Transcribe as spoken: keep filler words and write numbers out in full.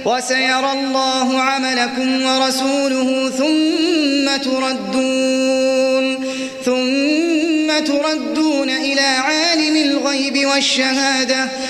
وسيرى الله عملكم ورسوله ثم تردون ثم تردون إلى عالم الغيب والشهادة